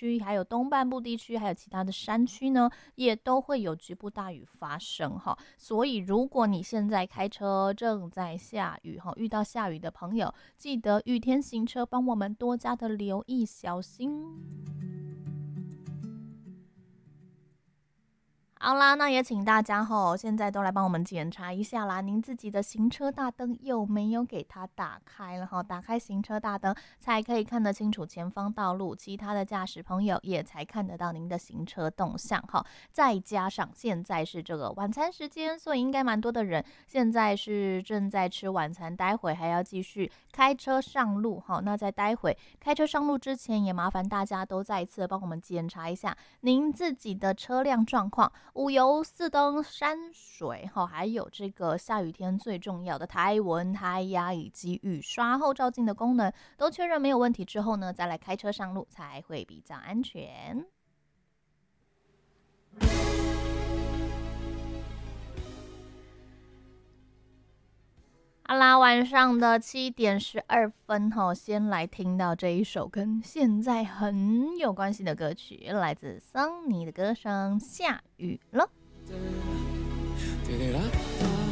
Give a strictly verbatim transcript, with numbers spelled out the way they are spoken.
区，还有东半部地区，还有其他的山区呢，也都会有局部大雨发生哈。所以如果你现在开车正在下雨哈，遇到下雨的朋友，记得雨天行车，帮我们多加的留意小心。好啦，那也请大家吼，现在都来帮我们检查一下啦，您自己的行车大灯有没有给它打开了哈？打开行车大灯，才可以看得清楚前方道路，其他的驾驶朋友也才看得到您的行车动向哈。再加上现在是这个晚餐时间，所以应该蛮多的人现在是正在吃晚餐，待会还要继续开车上路哈。那在待会开车上路之前，也麻烦大家都再一次帮我们检查一下您自己的车辆状况。五油、四灯、山水，还有这个下雨天最重要的胎纹、胎压以及雨刷后照镜的功能，都确认没有问题之后呢，再来开车上路才会比较安全。好啦，晚上的七点十二分哈，先来听到这一首跟现在很有关系的歌曲，来自桑尼的歌声《下雨了》。